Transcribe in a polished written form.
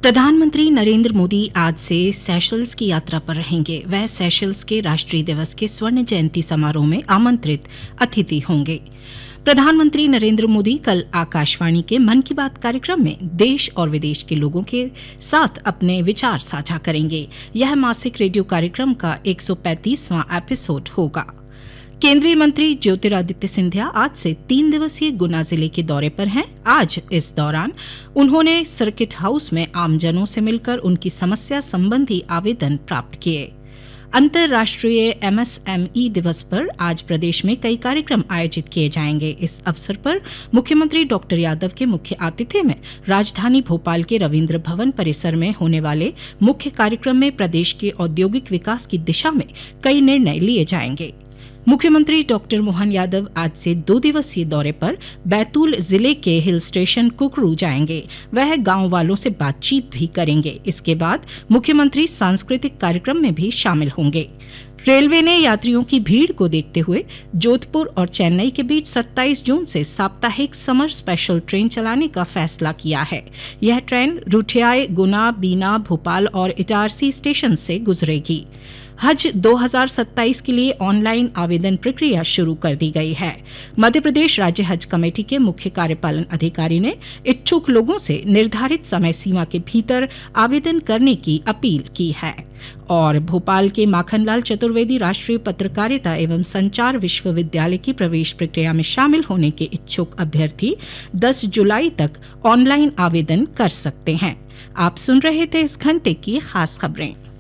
प्रधानमंत्री नरेंद्र मोदी आज से सेशल्स की यात्रा पर रहेंगे। वह सेशल्स के राष्ट्रीय दिवस के स्वर्ण जयंती समारोह में आमंत्रित अतिथि होंगे। प्रधानमंत्री नरेंद्र मोदी कल आकाशवाणी के मन की बात कार्यक्रम में देश और विदेश के लोगों के साथ अपने विचार साझा करेंगे। यह मासिक रेडियो कार्यक्रम का 135वां एपिसोड होगा। केंद्रीय मंत्री ज्योतिरादित्य सिंधिया आज से 3 दिवसीय गुना जिले के दौरे पर हैं। आज इस दौरान उन्होंने सर्किट हाउस में आमजनों से मिलकर उनकी समस्या संबंधी आवेदन प्राप्त किए। अंतर्राष्ट्रीय एमएसएमई दिवस पर आज प्रदेश में कई कार्यक्रम आयोजित किए जाएंगे। इस अवसर पर मुख्यमंत्री डॉक्टर यादव के मुख्य आतिथ्य में राजधानी भोपाल के रविंद्र भवन परिसर में होने वाले मुख्य कार्यक्रम में प्रदेश के औद्योगिक विकास की दिशा में कई निर्णय लिए जाएंगे। मुख्यमंत्री डॉक्टर मोहन यादव आज से 2 दिवसीय दौरे पर बैतूल जिले के हिल स्टेशन कुकरू जाएंगे। वह गांव वालों से बातचीत भी करेंगे। इसके बाद मुख्यमंत्री सांस्कृतिक कार्यक्रम में भी शामिल होंगे। रेलवे ने यात्रियों की भीड़ को देखते हुए जोधपुर और चेन्नई के बीच 27 जून से साप्ताहिक समर स्पेशल ट्रेन चलाने का फैसला किया है। यह ट्रेन रुठियाय, गुना, बीना, भोपाल और इटारसी स्टेशन से गुजरेगी। हज 2027 के लिए ऑनलाइन आवेदन प्रक्रिया शुरू कर दी गई है। मध्य प्रदेश राज्य हज कमेटी के मुख्य कार्यपालन अधिकारी ने इच्छुक लोगों से निर्धारित समय सीमा के भीतर आवेदन करने की अपील की है। और भोपाल के माखनलाल चतुर्वेदी राष्ट्रीय पत्रकारिता एवं संचार विश्वविद्यालय की प्रवेश प्रक्रिया में शामिल होने के इच्छुक अभ्यर्थी 10 जुलाई तक ऑनलाइन आवेदन कर सकते हैं। आप सुन रहे थे इस घंटे की खास खबरें।